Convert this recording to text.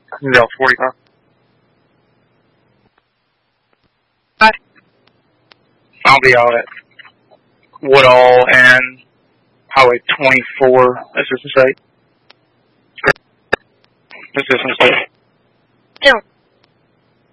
No, 45. Hi. I'll be out at Woodall and Highway 24, assistant state. Assistant state. Don't.